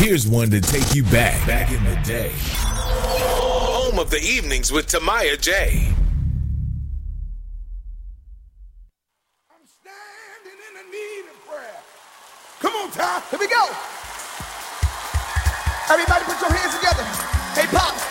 Here's one to take you back in the day. Home of the evenings with Tamaya J. I'm standing in the need of prayer. Come on, Ty. Here we go. Everybody put your hands together. Hey, Pop.